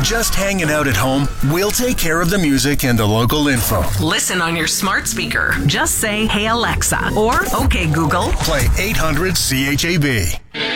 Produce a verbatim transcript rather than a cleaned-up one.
just hanging out at home, we'll take care of the music and the local info. Listen on your smart speaker. Just say, "Hey Alexa," or "Okay Google." Play eight hundred C H A B.